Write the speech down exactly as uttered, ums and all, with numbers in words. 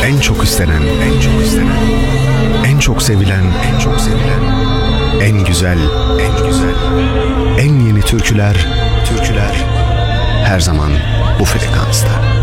En çok istenen, en çok istenen, en çok sevilen, en çok sevilen, en güzel, en güzel, en yeni türküler, türküler her zaman bu frekansta.